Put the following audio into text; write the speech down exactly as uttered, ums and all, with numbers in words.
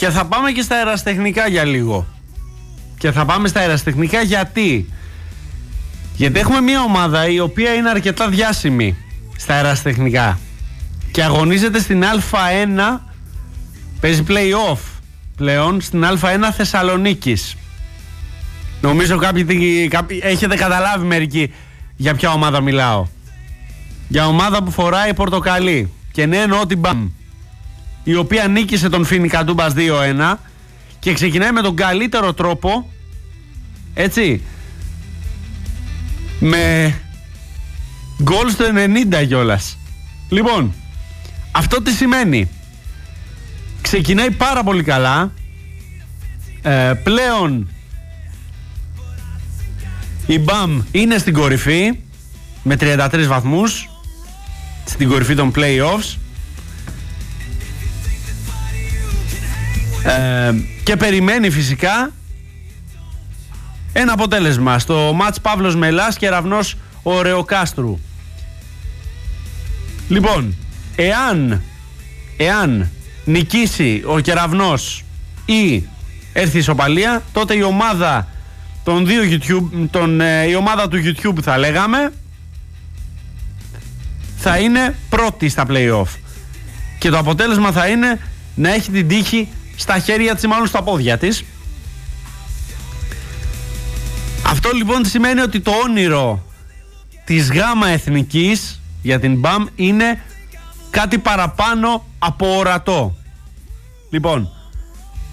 Και θα πάμε και στα αεραστεχνικά για λίγο. Και θα πάμε στα αεραστεχνικά γιατί Γιατί έχουμε μια ομάδα η οποία είναι αρκετά διάσημη στα αεραστεχνικά και αγωνίζεται στην Α1, παίζει play-off πλέον στην Α1 Θεσσαλονίκης. Νομίζω κάποιοι, κάποιοι έχετε καταλάβει μερικοί για ποια ομάδα μιλάω. Για ομάδα που φοράει πορτοκαλί. Και ναι, εννοώ την Μπαμ, η οποία νίκησε τον Φίνικα Τούμπας δύο ένα και ξεκινάει με τον καλύτερο τρόπο, έτσι, με γκολ στο ενενήντα κιόλας. Λοιπόν, αυτό τι σημαίνει? Ξεκινάει πάρα πολύ καλά. ε, Πλέον η Μπαμ είναι στην κορυφή με τριάντα τρεις βαθμούς, στην κορυφή των play-offs, ε, και περιμένει φυσικά ένα αποτέλεσμα στο μάτς Παύλος Μελάς και Ραυνός Ωρεοκάστρου. Λοιπόν, εάν εάν νικήσει ο Κεραυνός ή έρθει η ισοπαλία, τότε η ομάδα των δύο YouTube, τον, ε, η ομάδα του YouTube θα λέγαμε, θα είναι πρώτη στα play-off. Και το αποτέλεσμα θα είναι να έχει την τύχη στα χέρια της ή μάλλον στα πόδια της. Αυτό λοιπόν σημαίνει ότι το όνειρο της γάμα εθνικής για την Μπαμ είναι κάτι παραπάνω από ορατό. Λοιπόν,